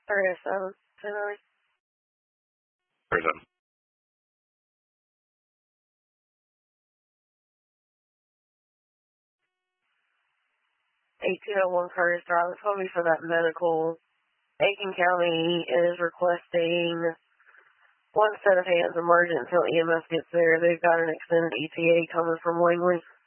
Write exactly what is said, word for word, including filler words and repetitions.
three oh seven. three oh seven. eighteen oh one Curtis Drive. It's going to be for that medical. Aiken County is requesting one set of hands emergent until E M S gets there. They've got an extended E T A coming from Langley.